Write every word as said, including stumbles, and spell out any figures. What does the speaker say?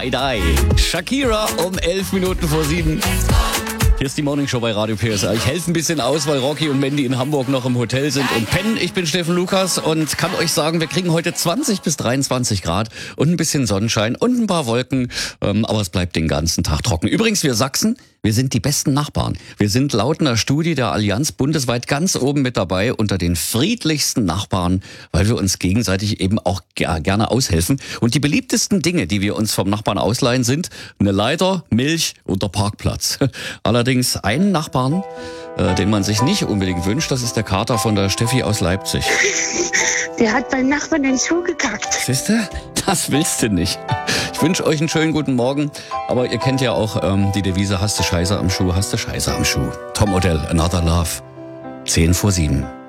Tie-Dye. Shakira um elf Minuten vor sieben. Hier ist die Morning Show bei Radio P S A. Ich helfe ein bisschen aus, weil Rocky und Mandy in Hamburg noch im Hotel sind und pennen. Ich bin Steffen Lukas und kann euch sagen, wir kriegen heute zwanzig bis dreiundzwanzig Grad und ein bisschen Sonnenschein und ein paar Wolken. Ähm, aber es bleibt den ganzen Tag trocken. Übrigens, wir Sachsen, wir sind die besten Nachbarn. Wir sind laut einer Studie der Allianz bundesweit ganz oben mit dabei unter den friedlichsten Nachbarn, weil wir uns gegenseitig eben auch ger- gerne aushelfen. Und die beliebtesten Dinge, die wir uns vom Nachbarn ausleihen, sind eine Leiter, Milch und der Parkplatz. Allerdings einen Nachbarn, äh, den man sich nicht unbedingt wünscht, das ist der Kater von der Steffi aus Leipzig. Der hat beim Nachbarn den Schuh gekackt. Siehst du? Das willst du nicht. Ich wünsche euch einen schönen guten Morgen. Aber ihr kennt ja auch ähm, die Devise, hast du Scheiße am Schuh, hast du Scheiße am Schuh. Tom Odell, Another Love. zehn vor sieben.